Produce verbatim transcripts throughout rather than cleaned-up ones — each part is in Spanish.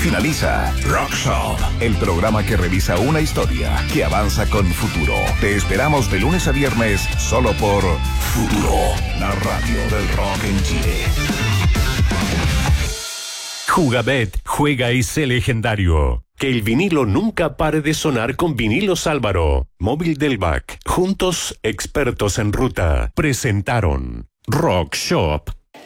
finaliza Rock Shop, el programa que revisa una historia que avanza con Futuro. Te esperamos de lunes a viernes solo por Futuro, la radio del rock en Chile. Jugabet, juega y sé legendario. Que el vinilo nunca pare de sonar con Vinilos Álvaro. Móvil del B A C. Juntos, expertos en ruta. Presentaron Rock Shop.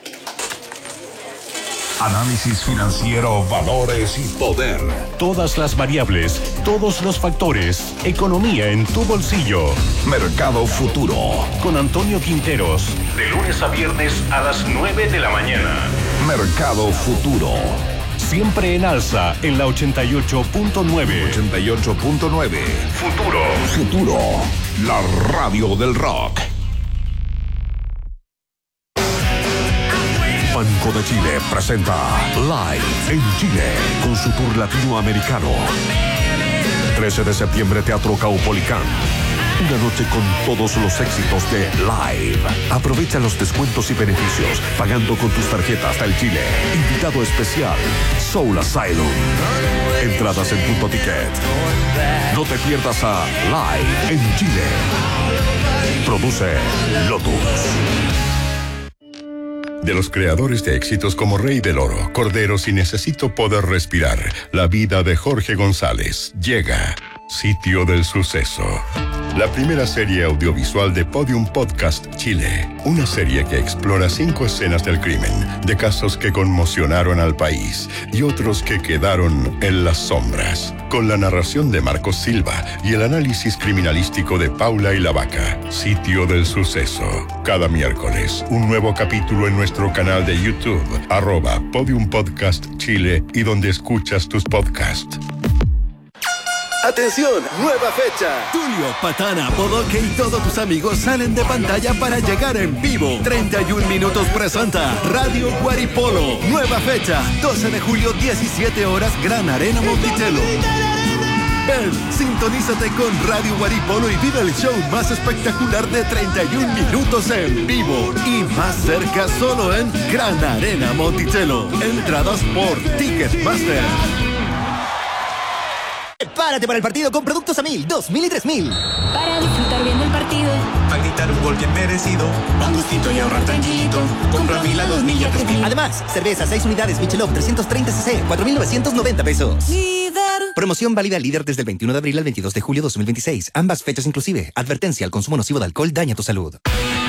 Análisis financiero, valores y poder. Todas las variables, todos los factores. Economía en tu bolsillo. Mercado Futuro. Con Antonio Quinteros. De lunes a viernes a las nueve de la mañana. Mercado Futuro. Siempre en alza en la ochenta y ocho punto nueve. ochenta y ocho punto nueve. Futuro. Futuro. La radio del rock. Banco de Chile presenta Live en Chile con su tour latinoamericano. trece de septiembre, Teatro Caupolicán. Una noche con todos los éxitos de Live. Aprovecha los descuentos y beneficios pagando con tus tarjetas del Chile. Invitado especial, Soul Asylum. Entradas en Punto Ticket. No te pierdas a Live en Chile. Produce Lotus. De los creadores de éxitos como Rey del Oro, Corderos y Necesito Poder Respirar, la vida de Jorge González, llega Sitio del Suceso. La primera serie audiovisual de Podium Podcast Chile. Una serie que explora cinco escenas del crimen, de casos que conmocionaron al país y otros que quedaron en las sombras. Con la narración de Marcos Silva y el análisis criminalístico de Paula y la Vaca. Sitio del Suceso. Cada miércoles, un nuevo capítulo en nuestro canal de YouTube, arroba Podium Podcast Chile y donde escuchas tus podcasts. ¡Atención! ¡Nueva fecha! Tulio, Patana, Bodoque y todos tus amigos salen de pantalla para llegar en vivo. treinta y un minutos presenta Radio Guaripolo. Nueva fecha, doce de julio, diecisiete horas, Gran Arena Monticello. Ven, sintonízate con Radio Guaripolo y vive el show más espectacular de treinta y un minutos en vivo. Y más cerca solo en Gran Arena Monticello. Entradas por Ticketmaster. Prepárate para el partido con productos a mil, dos mil y tres mil. Para disfrutar bien del partido. Para gritar un gol bien merecido. Un gustito y ahorrar tranquilito. Compra mil a dos mil y a tres mil. Además, cerveza seis unidades Michelob trescientos treinta cc, cuatro mil novecientos noventa pesos. Líder. Promoción válida líder desde el veintiuno de abril al veintidós de julio de dos mil veintiséis. Ambas fechas inclusive. Advertencia: el consumo nocivo de alcohol daña tu salud.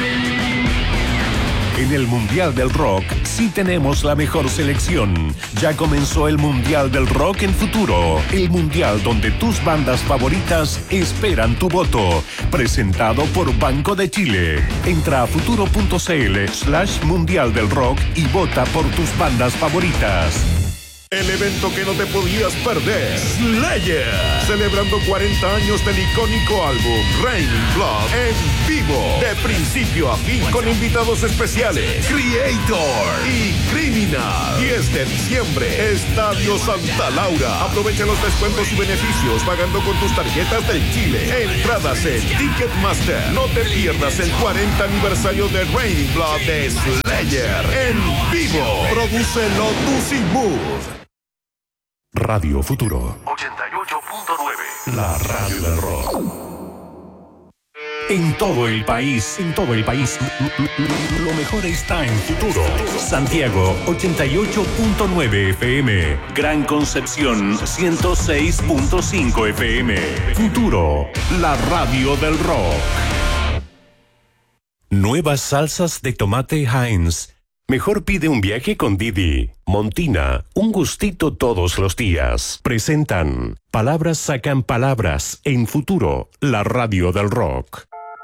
En el Mundial del Rock sí tenemos la mejor selección. Ya comenzó el Mundial del Rock en Futuro. El Mundial donde tus bandas favoritas esperan tu voto. Presentado por Banco de Chile. Entra a futuro.cl slash Mundial del Rock y vota por tus bandas favoritas. El evento que no te podías perder, Slayer, celebrando cuarenta años del icónico álbum Raining Blood en vivo, de principio a fin, con invitados especiales, Creator y Criminal. diez de diciembre, Estadio Santa Laura. Aprovecha los descuentos y beneficios pagando con tus tarjetas del Chile. Entradas en Ticketmaster. No te pierdas el cuarenta aniversario de Raining Blood de Slayer en vivo. Produce Lotus y Mood. Radio Futuro ochenta y ocho punto nueve. La radio del rock. En todo el país, en todo el país, lo mejor está en Futuro. Santiago, ochenta y ocho punto nueve F M. Gran Concepción, ciento seis punto cinco F M. Futuro, la radio del rock. Nuevas salsas de tomate Heinz. Mejor pide un viaje con Didi. Montina, un gustito todos los días. Presentan Palabras sacan palabras en Futuro, la radio del rock.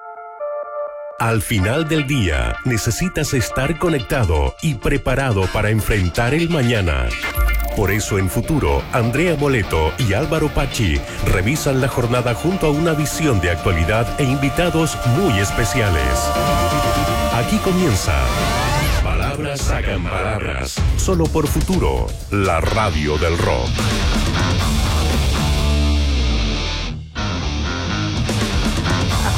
Al final del día, necesitas estar conectado y preparado para enfrentar el mañana. Por eso en Futuro, Andrea Moleto y Álvaro Pachi revisan la jornada junto a una visión de actualidad e invitados muy especiales. Aquí comienza Palabras sacan palabras, solo por Futuro, la radio del rock.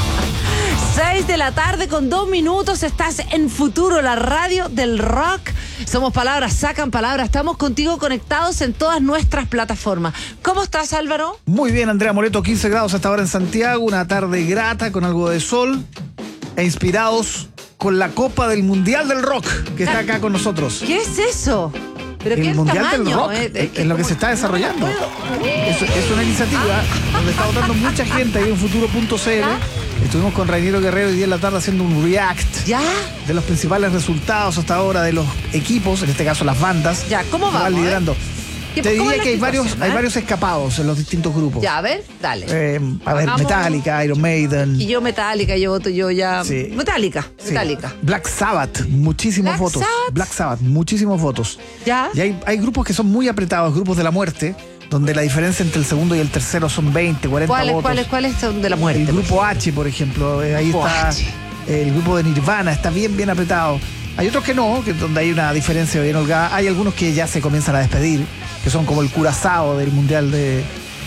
seis de la tarde con dos minutos, estás en Futuro, la radio del rock. Somos Palabras, Sacan Palabras. Estamos contigo conectados en todas nuestras plataformas. ¿Cómo estás, Álvaro? Muy bien, Andrea Moreto, quince grados hasta ahora en Santiago, una tarde grata con algo de sol e inspirados con la Copa del Mundial del Rock que está acá con nosotros. ¿Qué es eso? ¿Pero qué El Mundial tamaño? del Rock Eh, eh, es lo que se está desarrollando. Es, es una iniciativa donde está votando mucha gente ahí en futuro punto c l. Estuvimos con Rainiero Guerrero hoy día en la tarde haciendo un react ¿Ya? de los principales resultados hasta ahora de los equipos, en este caso las bandas. Ya, ¿cómo que vamos, van liderando. ¿Qué- Te cómo diría es la que hay varios, situación, hay eh? varios escapados en los distintos grupos. Ya, a ver, dale. Eh, a ver, Hagamos- Metallica, Iron Maiden. Y yo Metallica, yo voto yo ya... Sí. Metallica, Sí. Metallica. Black Sabbath, muchísimos Black votos. Sabbath. Black Sabbath, muchísimos votos. ¿Ya? Y hay, hay grupos que son muy apretados, grupos de la muerte, donde la diferencia entre el segundo y el tercero son veinte, cuarenta ¿Cuáles, votos. cuáles, cuáles son de la muerte? El grupo H, por ejemplo, eh, ahí Grupo está. H. El grupo de Nirvana está bien, bien apretado. Hay otros que no, que donde hay una diferencia bien holgada. Hay algunos que ya se comienzan a despedir, que son como el Curazao del Mundial de,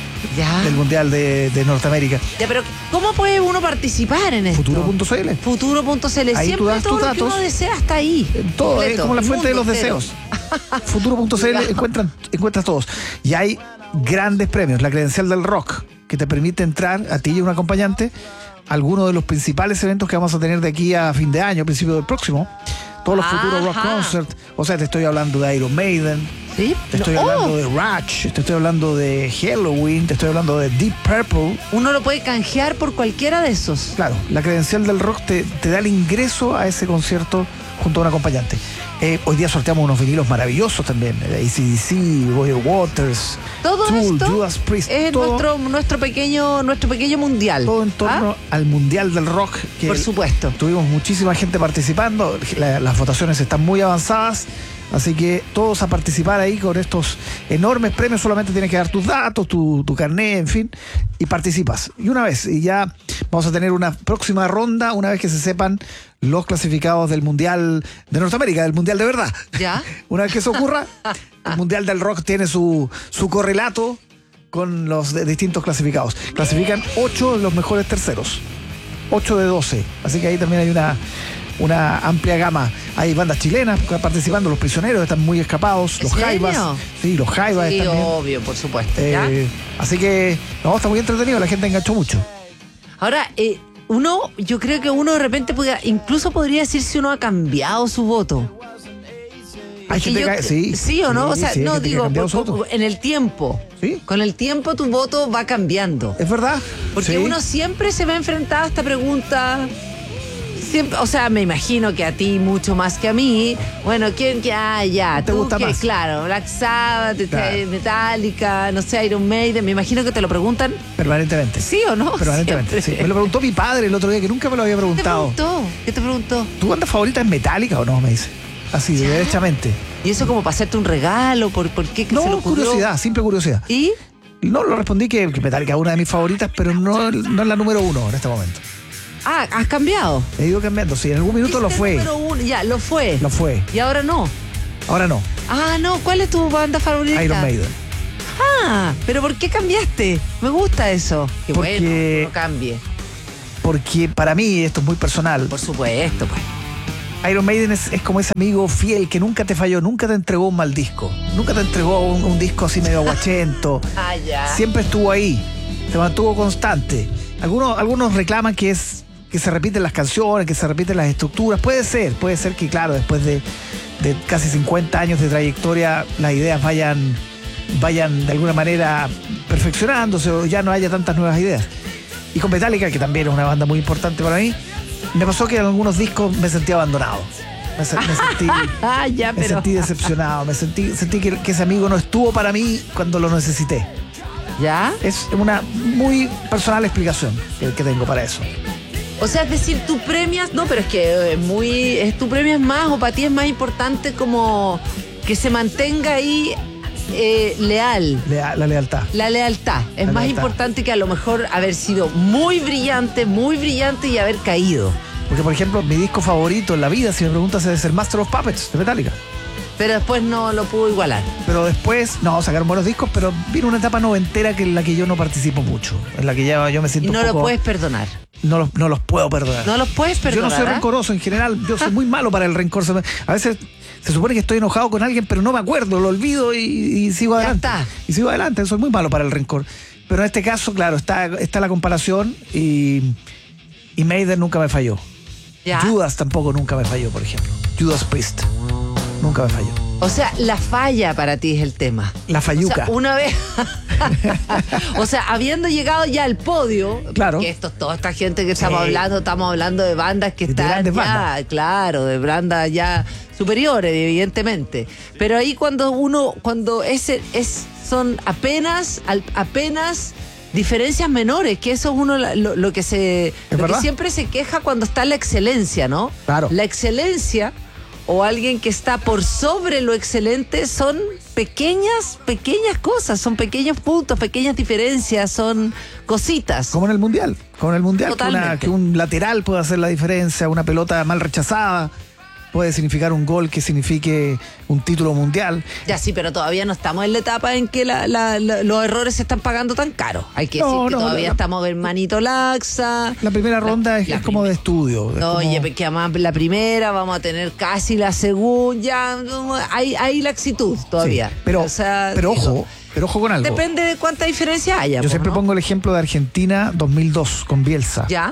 Ya. del mundial de, de Norteamérica. Ya, pero ¿cómo puede uno participar en esto? futuro punto c l. futuro punto c l. Ahí tú Siempre das todo tus lo que datos. uno desea está ahí. Todo Completo, es como la el fuente de los mundo entero. deseos. futuro punto c l encuentran, encuentras todos. Y hay grandes premios. La credencial del rock, que te permite entrar a ti y un acompañante a alguno de los principales eventos que vamos a tener de aquí a fin de año, principio del próximo. Todos los futuros rock Ajá. concert. O sea, te estoy hablando de Iron Maiden. ¿Sí? Te estoy No, hablando oh, de Rush. Te estoy hablando de Halloween. Te estoy hablando de Deep Purple. Uno lo puede canjear por cualquiera de esos. Claro, la credencial del rock te, te da el ingreso a ese concierto junto a un acompañante. Eh, hoy día sorteamos unos vinilos maravillosos también. A C D C, Roger Waters, Todo Tool, esto Judas Priest. es todo, nuestro, nuestro pequeño nuestro pequeño mundial. todo en torno ¿Ah? al Mundial del Rock. Que Por supuesto. Tuvimos muchísima gente participando. La- las votaciones están muy avanzadas. Así que todos a participar ahí con estos enormes premios. Solamente tienes que dar tus datos, tu, tu carnet, en fin, y participas. Y una vez, y ya vamos a tener una próxima ronda, una vez que se sepan los clasificados del Mundial de Norteamérica, del Mundial de verdad. ¿Ya? Una vez que eso ocurra, el Mundial del Rock tiene su, su correlato con los de- distintos clasificados. Clasifican ocho de los mejores terceros. ocho de doce. Así que ahí también hay una... una amplia gama. Hay bandas chilenas participando, Los Prisioneros están muy escapados, ¿En los serio? Jaivas. Sí, los Jaivas Sí, están bien. obvio, por supuesto. ¿ya? Eh, así que, no, está muy entretenido, la gente enganchó mucho. Ahora, eh, uno, yo creo que uno de repente pudiera, incluso podría decir si uno ha cambiado su voto. Hay Porque gente yo- que, sí. sí o no, sí, o sea, sí, hay no gente que ha digo, cambiado por- su voto. en el tiempo. Sí. Con el tiempo tu voto va cambiando. Es verdad. Porque Sí. uno siempre se ve enfrentado a esta pregunta. Siempre, o sea, me imagino que a ti mucho más que a mí. Bueno, ¿quién ya, ya? ¿Te tú gusta que, más? claro, Black Sabbath, Claro. Metallica, no sé, Iron Maiden. Me imagino que te lo preguntan, Permanentemente. ¿sí o no? Permanentemente, Siempre. sí. Me lo preguntó mi padre el otro día, que nunca me lo había ¿Qué te preguntado. preguntó? ¿Qué te preguntó? ¿Tu banda favorita es Metallica o no? Me dice. Así, ¿Ya? derechamente. ¿Y eso como para hacerte un regalo? ¿Por, por qué? ¿Qué se le No, ocurrió? curiosidad, simple curiosidad. ¿Y? No, lo respondí que, que Metallica es una de mis favoritas, pero no, no es la número uno en este momento. Ah, ¿has cambiado? He ido cambiando, sí, en algún minuto lo Dijiste fue. número uno, ya, lo fue. Lo fue. Y ahora no. Ahora no. Ah, no, ¿cuál es tu banda favorita? Iron Maiden. Ah, pero ¿por qué cambiaste? Me gusta eso. Que Porque- bueno, no cambie. Porque para mí, esto es muy personal, Por supuesto, pues. Iron Maiden es, es como ese amigo fiel que nunca te falló, nunca te entregó un mal disco. Nunca te entregó un, un disco así medio aguachento. Ah, ya. Siempre estuvo ahí, te mantuvo constante. Algunos, algunos reclaman que es que se repiten las canciones, que se repiten las estructuras. Puede ser, puede ser que, claro, después de, de casi cincuenta años de trayectoria, las ideas vayan, vayan de alguna manera perfeccionándose o ya no haya tantas nuevas ideas. Y con Metallica, que también es una banda muy importante para mí, me pasó que en algunos discos me sentí abandonado. Me, se- me sentí, Ah, ya, me pero. sentí decepcionado. Me sentí, sentí que, que ese amigo no estuvo para mí cuando lo necesité. ¿Ya? Es una muy personal explicación que, que tengo para eso. O sea, es decir, tú premias. No, pero es que es muy. Es, tú premias más o para ti es más importante como que se mantenga ahí eh, leal. Lea- la lealtad. La lealtad es La más lealtad. importante que a lo mejor haber sido muy brillante, muy brillante y haber caído. Porque, por ejemplo, mi disco favorito en la vida, si me preguntas, es el Master of Puppets de Metallica. Pero después no lo pudo igualar. Pero después, no, sacaron buenos discos, pero vino una etapa noventera que en la que yo no participo mucho. En la que ya yo me Y siento no un lo poco... puedes perdonar. No los, no los puedo perdonar. No los puedes Yo no perdonar. soy ¿ah? rencoroso en general, yo soy muy malo para el rencor. A veces se supone que estoy enojado con alguien, pero no me acuerdo, lo olvido y, y sigo adelante. Ya está. Y sigo adelante, eso es muy malo para el rencor. Pero en este caso, claro, está, está la comparación y, y Maiden nunca me falló. Ya. Judas tampoco nunca me falló, por ejemplo. Judas Priest nunca me falló. O sea, la falla para ti es el tema. La falluca. O sea, una vez. O sea, habiendo llegado ya al podio, claro, que esto, toda esta gente que estamos sí. hablando, estamos hablando de bandas que de están ya, bandas. claro, de bandas ya superiores, evidentemente. Pero ahí cuando uno, cuando ese es, son apenas, apenas diferencias menores, que eso es uno lo, lo que se, lo que siempre se queja cuando está la excelencia, ¿no? Claro. La excelencia o alguien que está por sobre lo excelente son pequeñas, pequeñas cosas, son pequeños puntos, pequeñas diferencias, son cositas. Como en el Mundial, como en el Mundial, que, una, que un lateral puede hacer la diferencia, una pelota mal rechazada puede significar un gol que signifique un título mundial. Ya sí, pero todavía no estamos en la etapa en que la, la, la, los errores se están pagando tan caros. Hay que no, decir que no, todavía la, estamos en manito laxa. La primera ronda la, es, la es como de estudio. No, oye, como... que además la primera vamos a tener casi la segunda. Hay, hay laxitud todavía. Sí, pero, o sea, pero digo, ojo, pero ojo con algo. Depende de cuánta diferencia haya. Yo pues, siempre ¿no? pongo el ejemplo de Argentina dos mil dos con Bielsa. ¿Ya?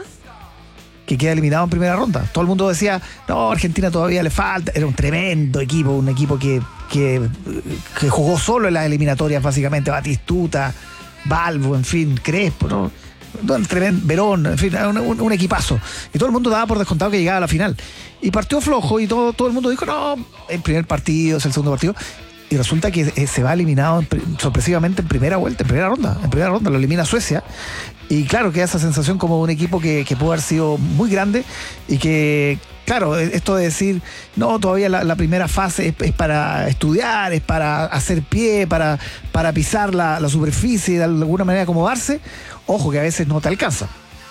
Que queda eliminado en primera ronda. Todo el mundo decía, no, Argentina todavía le falta. Era un tremendo equipo, un equipo que, que, que jugó solo en las eliminatorias, básicamente. Batistuta, Balbo, en fin, Crespo, ¿no? Tremendo, Verón, en fin, un, un, un equipazo. Y todo el mundo daba por descontado que llegaba a la final. Y partió flojo y todo, todo el mundo dijo, no, el primer partido, es el segundo partido. Y resulta que se va eliminado en, sorpresivamente en primera vuelta, en primera ronda. En primera ronda lo elimina Suecia. Y claro, queda esa sensación como de un equipo que, que pudo haber sido muy grande y que, claro, esto de decir, no, todavía la, la primera fase es, es para estudiar, es para hacer pie, para, para pisar la, la superficie, de alguna manera acomodarse, ojo que a veces no te alcanza.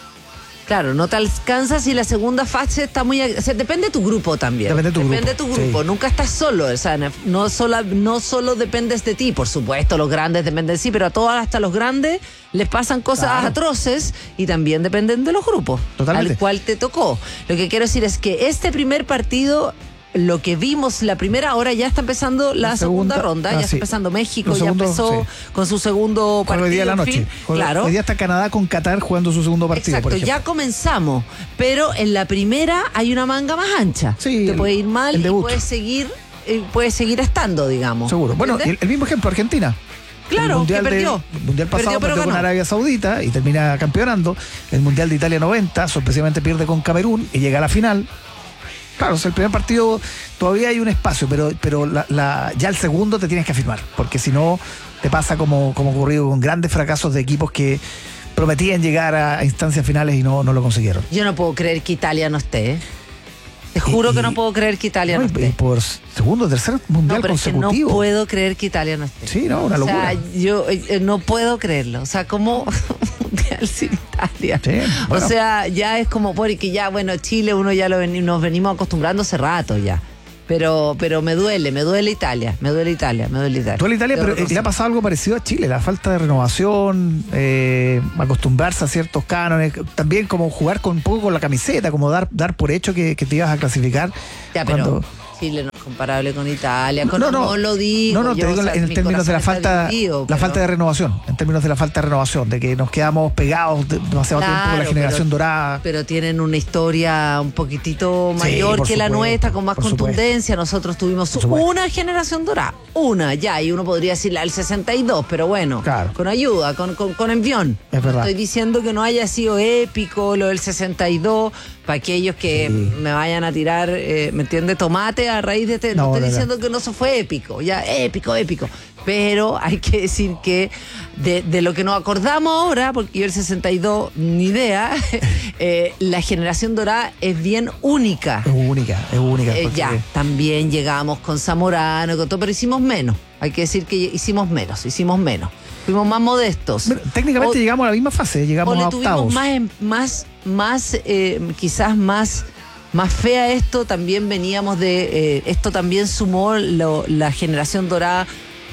Claro, no te alcanzas y la segunda fase está muy... O sea, depende de tu grupo también. Depende de tu depende grupo. de tu grupo. Sí. Nunca estás solo. O sea, no solo, no solo dependes de ti. Por supuesto, los grandes dependen de sí, pero a todos, hasta los grandes, les pasan cosas claro. atroces y también dependen de los grupos. Totalmente. Al cual te tocó. Lo que quiero decir es que este primer partido... Lo que vimos la primera hora, ya está empezando la, la segunda, segunda ronda, ah, ya sí. está empezando México, segundo, ya empezó sí. con su segundo partido. Hoy día de la noche. Fin, claro. Hoy día está Canadá con Qatar jugando su segundo partido. Exacto, por ya comenzamos, pero en la primera hay una manga más ancha. Sí, te el, puede ir mal y puedes seguir, eh, puedes seguir estando, digamos. Seguro. Bueno, el, el mismo ejemplo, Argentina. Claro, el mundial que perdió. De, el mundial pasado perdió, perdió con Arabia Saudita y termina campeonando. El mundial de Italia noventa, sorpresivamente pierde con Camerún y llega a la final. Claro, o sea, el primer partido todavía hay un espacio, pero, pero la, la, ya el segundo te tienes que afirmar, porque si no te pasa como, como ocurrido con grandes fracasos de equipos que prometían llegar a, a instancias finales y no, no lo consiguieron. Yo no puedo creer que Italia no esté, ¿eh? Te juro y, que no puedo creer que Italia no, no esté. Por segundo o tercer mundial no, pero consecutivo. Es que no puedo creer que Italia no esté. Sí, no, una locura. O sea, yo eh, no puedo creerlo. O sea, ¿cómo mundial sin Italia? Sí, bueno. O sea, ya es como porque ya, bueno, Chile uno ya lo ven, nos venimos acostumbrando hace rato ya. Pero, pero me duele, me duele Italia, me duele Italia, me duele Italia. Duele Italia, pero le ha pasado algo parecido a Chile, la falta de renovación, eh, acostumbrarse a ciertos cánones, también como jugar con un poco con la camiseta, como dar, dar por hecho que, que te ibas a clasificar. Ya, cuando... pero Chile no es comparable con Italia, con no, no, no lo digo. No, no, yo, te digo o sea, en términos de la falta, dividido, la pero... falta de renovación, en términos de la falta de renovación, de que nos quedamos pegados demasiado claro, tiempo con la generación pero, dorada. Pero tienen una historia un poquitito mayor sí, que supuesto, la nuestra, con más contundencia. Supuesto. Nosotros tuvimos una generación dorada, una ya, y uno podría decir la del sesenta y dos, pero bueno, claro. con ayuda, con, con, con envión. Es verdad. Estoy diciendo que no haya sido épico lo del sesenta y dos, para aquellos que sí. me vayan a tirar, eh, ¿me entiende? Tomate a raíz de este. No, no estoy no, diciendo no. que no se fue épico, ya, épico, épico. Pero hay que decir que de, de lo que nos acordamos ahora, porque yo el sesenta y dos, ni idea, eh, la generación dorada es bien única. Es única, es única. Eh, ya, también llegamos con Zamorano, con todo, pero hicimos menos. Hay que decir que hicimos menos, hicimos menos. Fuimos más modestos. Bueno, técnicamente o, llegamos a la misma fase, llegamos o a tuvimos octavos. más, más, más eh, quizás más, más fea esto, también veníamos de, eh, esto también sumó lo, la generación dorada,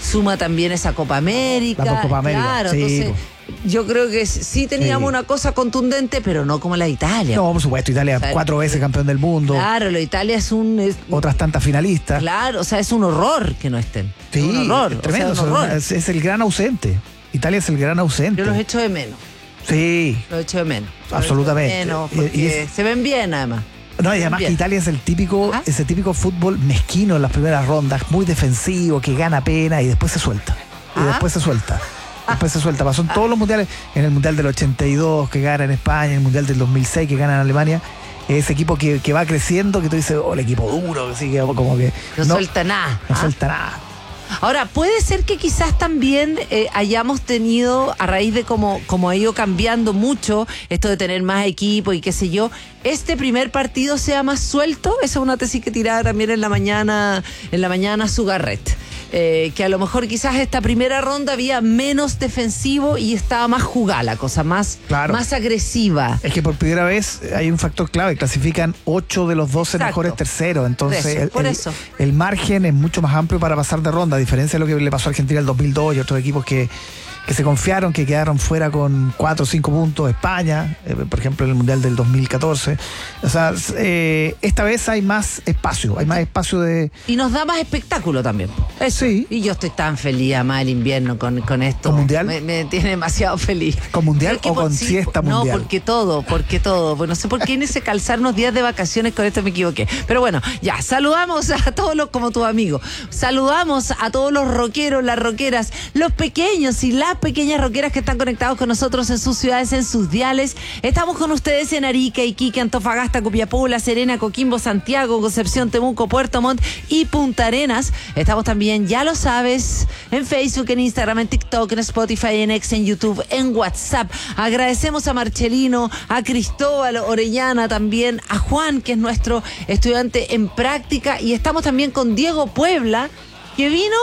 suma también esa Copa América. La Copa América, claro, sí, entonces yo creo que sí teníamos sí. una cosa contundente, pero no como la de Italia. No, por supuesto, Italia O sea, cuatro veces campeón del mundo. Claro, la Italia es un... Es, otras tantas finalistas. Claro, o sea, es un horror que no estén. Sí, es un horror. tremendo. O sea, un horror. Es, es el gran ausente. Italia es el gran ausente. Yo los echo de menos. Sí. Los echo de menos. Los Absolutamente. echo de menos Y- porque y es- se ven bien, además. No, y además Bien. que Italia es el típico, ¿Ah? ese típico fútbol mezquino en las primeras rondas, muy defensivo, que gana pena y después se suelta. Y ¿Ah? después se suelta. Después se suelta. Pasó en todos los mundiales, en el Mundial del ochenta y dos que gana en España, en el Mundial del dos mil seis que gana en Alemania. Ese equipo que, que va creciendo, que tú dices, oh, el equipo duro, así que como que No, suelta nada. no ¿ah? suelta nada. Ahora, puede ser que quizás también eh, hayamos tenido, a raíz de cómo, cómo ha ido cambiando mucho esto de tener más equipo y qué sé yo, este primer partido sea más suelto. Esa es una tesis que tiraba también en la mañana, en la mañana Sugarret. Eh, que a lo mejor quizás esta primera ronda había menos defensivo y estaba más jugada la cosa, más, Claro. más agresiva. Es que por primera vez hay un factor clave, clasifican ocho de los doce Exacto. mejores terceros, entonces Por eso, el, por el- eso. el margen es mucho más amplio para pasar de ronda, a diferencia de lo que le pasó a Argentina en el dos mil dos y otros equipos que, que se confiaron, que quedaron fuera con cuatro o cinco puntos, España, eh, por ejemplo en el Mundial del dos mil catorce. O sea, eh, esta vez hay más espacio, hay más espacio de... Y nos da más espectáculo también. Eso. Sí. Y yo estoy tan feliz, además, el invierno con, con esto. ¿Con mundial? Me, me tiene demasiado feliz. ¿Con mundial Es que o por- con sí, siesta no, mundial? porque todo, porque todo. Pues no sé por qué en ese calzar unos días de vacaciones, con esto me equivoqué. Pero bueno, ya, saludamos a todos los, como tu amigo. Saludamos a todos los rockeros, las rockeras, los pequeños y las pequeñas rockeras que están conectados con nosotros en sus ciudades, en sus diales. Estamos con ustedes en Arica, Iquique, Antofagasta, Copiapó, La Serena, Coquimbo, Santiago, Concepción, Temuco, Puerto Montt y Punta Arenas. Estamos también, ya lo sabes, en Facebook, en Instagram, en TikTok, en Spotify, en X, en YouTube, en WhatsApp. Agradecemos a Marcelino, a Cristóbal Orellana también, a Juan, que es nuestro estudiante en práctica, y estamos también con Diego Puebla, que vino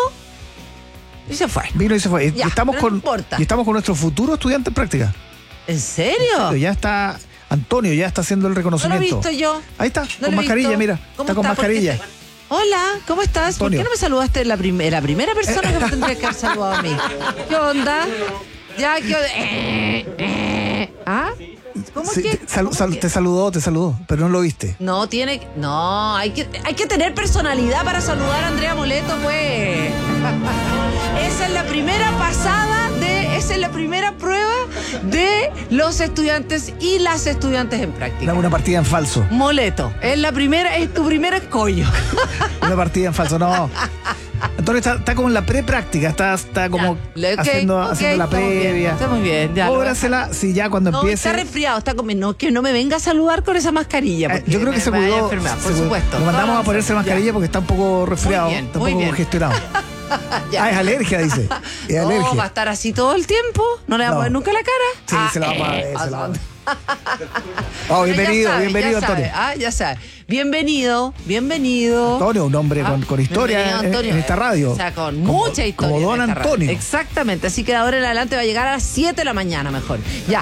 y se fue. Vino y se fue. Ya, y, estamos pero no con, importa. y estamos con nuestro futuro estudiante en práctica. ¿En serio? Ya está, Antonio ya está haciendo el No lo he reconocimiento. visto yo. Ahí está, No con lo he mascarilla, visto. mira. ¿Cómo Está con está? ¿Por qué mascarilla. está- Hola, ¿cómo estás? ¿Por Antonio. qué no me saludaste la, prim- la primera persona que me tendría que haber saludado a mí? ¿Qué onda? Ya, ¿qué onda? Eh, eh. ¿Ah? ¿Cómo Sí, que? te, salu- cómo sal- que? te saludó, te saludó, pero no lo viste. No, tiene... No, hay que, hay que tener personalidad para saludar a Andrea Moleto, pues. Esa es la primera pasada de... Esa es la primera prueba de los estudiantes y las estudiantes en práctica. Una, una partida en falso. Moleto, es la primera, es tu primer escollo. Una partida en falso, no. Antonio está, está como en la pre-práctica, está, está como Ya, ok, haciendo, ok, haciendo la estamos bien, previa. está muy bien, ya, lo voy a Cóbrasela, si ya cuando No, empiece. está resfriado, está comiendo. No, que no me venga a saludar con esa mascarilla. Eh, porque yo creo que me se vaya a cuidó. enfermar, se por cuidó. supuesto. Lo mandamos Todo a ponerse la ya. mascarilla porque está un poco resfriado, Muy bien, está un muy poco bien. congestionado. Ya. Ah, es alergia, dice. Es No, alergia. va a estar así todo el tiempo. No le vamos No. a ver nunca la cara. Sí, Ah, se la vamos a ver, eh, se la vamos a ver. Pero Oh, ya bienvenido, sabe, bienvenido, ya sabe, Antonio. Ah, ya sabes. Bienvenido, bienvenido. Antonio, un hombre con, Ah, con historia bienvenido, en, Antonio. en esta radio. O sea, con Como- mucha historia. Como don en esta radio. Antonio. Exactamente. Así que de ahora en adelante va a llegar a las siete de la mañana mejor. Ya.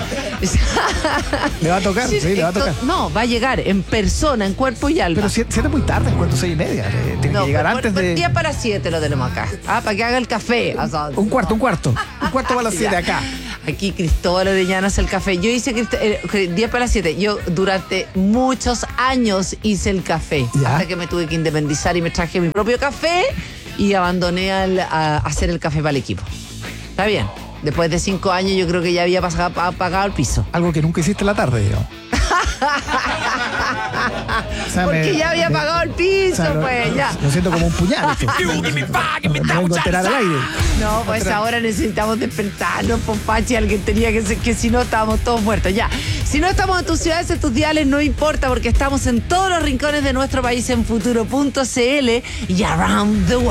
Le va a tocar, sí, le va a esto- tocar. No, va a llegar en persona, en cuerpo y alma. Pero siete, siete es muy tarde, en cuanto seis y media. eh, Tiene No, que llegar por- antes por de. día para las siete lo tenemos acá. Ah, para que haga el café. O sea, Un cuarto, un cuarto. Un cuarto para las siete ya. acá. Aquí Cristóbal Orellana hace el café. Yo hice Crist- eh, diez para las siete. Yo durante muchos años hice el café. Ya. Hasta que me tuve que independizar y me traje mi propio café y abandoné al- a, hacer el café para el equipo. Está bien. Después de cinco años yo creo que ya había pasado, pa- pagado el piso. Algo que nunca hiciste en la tarde, digamos. O sea, Porque me- ya había me- pagado el piso, o sea, lo- pues ya. Lo siento como un puñal. esto. Me vengo a enterar al aire. No, pues Otra- ahora necesitamos despertarnos, Pompachi. Alguien tenía que ser, que si no estábamos todos muertos. Ya. Si no estamos en tus ciudades, en tus diales, no importa, porque estamos en todos los rincones de nuestro país en futuro punto c l y around the world.